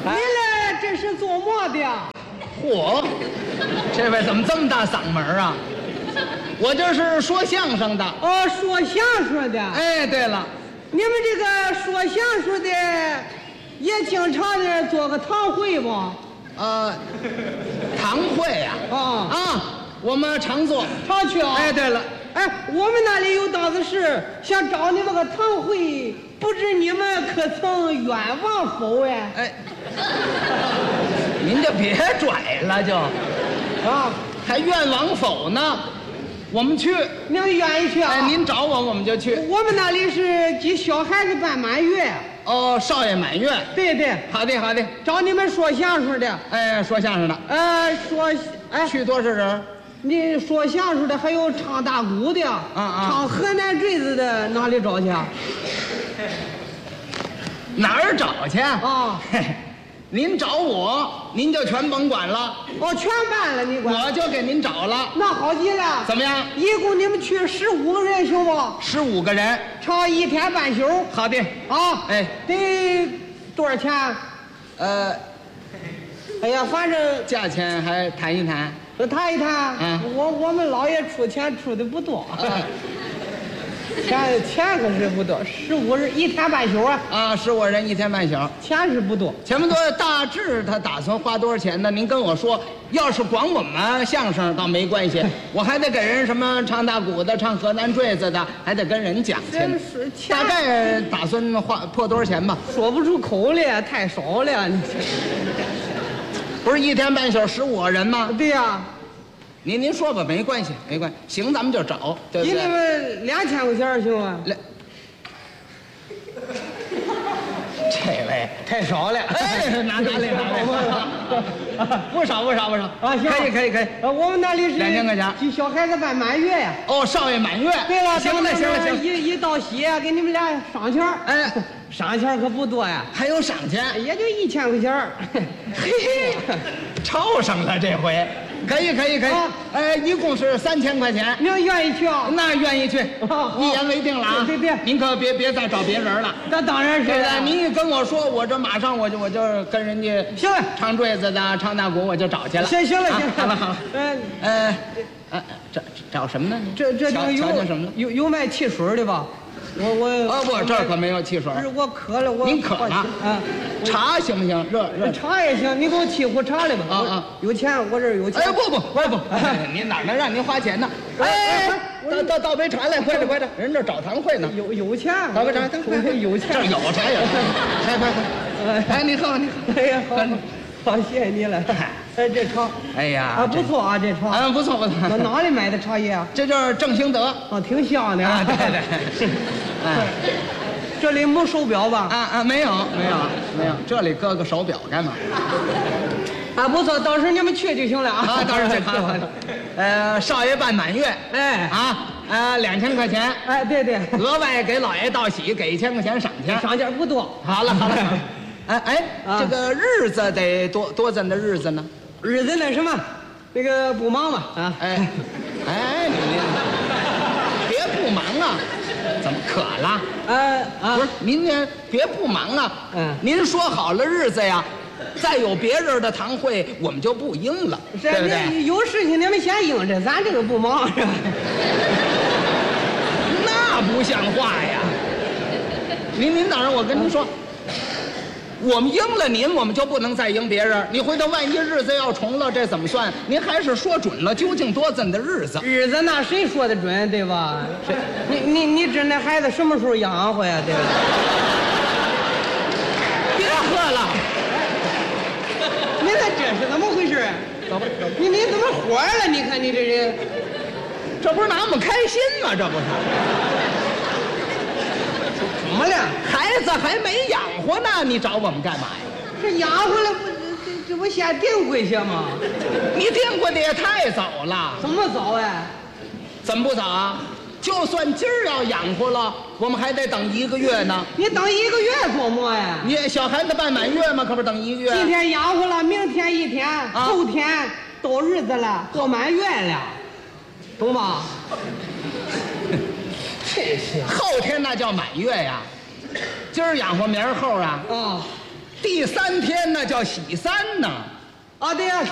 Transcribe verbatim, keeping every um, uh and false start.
您来这是做么的？ 嚯，这位怎么这么大嗓门啊？我这是说相声的。 哦，说相声的。 哎，对了， 你们这个说相声的也经常的做个堂会不？ 呃，堂会呀、 啊， 啊，啊，我们常做。 常去啊。 哎，对了， 哎，我们那里有档子事，想找你们个堂会，不知你们可曾愿望否？哎， 哎，您就别拽了就， 啊， 还愿往否呢？我们去。 你们愿意去啊？ 哎，您找我，我们就去。 我们那里是给小孩子办满月。 哦，少爷满月。 对对， 好的好的。 找你们说相声的。 哎，说相声的。 呃，说，哎， 去多少人？ 你说相声的，还有唱大鼓的， 啊啊唱河南坠子的，哪里找去啊？ 哪儿找去？ 啊， 嘿，您找我，您就全甭管了， 哦，全办了，你管？ 我就给您找了。 那好极了。 怎么样？ 一共你们去十五个人行不？ 十五个人。 唱一天半宿。 好的。 啊， 哎， 得多少钱？ 呃， 哎呀，反正价钱还谈一谈。 谈一谈。 嗯， 我我们老爷出钱出的不多。 啊钱钱可是不多，十五人一天半宿啊。 啊，十五人一天半宿， 钱是不多。 钱不多，大致他打算花多少钱呢？您跟我说。要是光我们相声倒没关系，我还得给人什么唱大鼓的、唱河南坠子的，还得跟人讲去呢。 这是钱大概打算花破多少钱吧？ 说不出口来，太少了。你不是一天半宿十五个人吗？ 对呀、 您您说吧，没关系，没关系，行，咱们就找，对不给你对？ 们两千块钱行吗？ 来，这位太少了。 哎，拿拿来拿来，不少不少不少啊，行， 可以可以可以。 呃，我们那里是两千块钱给小孩子办满月呀。 哦，少爷满月。 对了， 行了行了行了。 一一到喜啊，给你们俩赏钱。 哎， 赏钱可不多呀， 还有赏钱， 也就一千块钱。 嘿嘿，超上了这回。可以可以可以， 啊呃，一共是三千块钱。 你要愿意去啊？ 那愿意去， 啊一言为定了啊！ 对对对您可别别再找别人了。 那当然是对了。 了，您一跟我说，我这马上我就我就跟人家行了唱坠子的、唱大鼓，我就找去了。啊行行了行了， 好了好了， 嗯， 呃，呃，找找什么呢？ 这这瞧就有瞧瞧什么呢？ 有有卖汽水的吧？我我哦不，这儿可没有汽水。 不是我渴了，我您渴了啊？ 茶行不行？热热。 茶也行，你给我沏壶茶来吧。 啊啊， 有钱，我这儿有钱。 哎不不不不，您哪能让您花钱呢？哎，倒倒倒杯茶来，快点快点，人这找堂会呢。 有有钱， 倒杯茶， 我有钱， 这儿有茶有茶，快快快！哎，你喝你喝。 哎呀，好，好，谢谢你了。哎，这茶， 哎呀， 啊，不错啊，这茶。 啊，不错不错。 那哪里买的茶叶啊？ 这就是正兴德。 啊，挺香的啊，对对。哎， 这里没手表吧？ 啊啊，没有没有没有，这里搁个手表干嘛？ 啊，不错，到时候你们去就行了啊。 啊，到时候去看看。呃，少爷办满月， 哎啊，呃，两千块钱， 哎，对对， 额外给老爷道喜，给一千块钱赏钱。 赏钱不多。 好了好了，好了哎哎， 啊这个日子得多多怎的日子呢？ 日子那什么，那个不忙嘛啊。 哎哎，你您别不忙啊，怎么渴了？ 呃啊， 不是，您呢别不忙啊。 嗯您说好了日子呀，再有别人的堂会，我们就不应了，对不对？ 你有事情你们先应着，咱这个不忙是吧？ 那不像话呀！您您等着，我跟您说，我们应了您，我们就不能再应别人。你回头万一日子要重了，这怎么算？您还是说准了，究竟多怎的日子？ 日子那谁说的准，对吧？你你你这那孩子什么时候养活呀？对吧？ 别喝了， 你看这是怎么回事？你你怎么火了？你看你这人， 这不是拿我们开心吗？这不是。 怎么了？ 孩子还没养活呢，你找我们干嘛呀？ 这养活了不这这这不先定规些吗？ 你定过的也太早了， 怎么早哎？ 怎么不早啊？就算今儿要养活了，我们还得等一个月呢。 你等一个月做么呀？ 你小孩子办满月吗？可不等一个月。 今天养活了，明天一天，后天到日子了，过满月了，懂吗？ 这是后天那叫满月呀，今儿养活明儿后啊。 啊， 地第三天那叫喜三呐。 啊，对呀、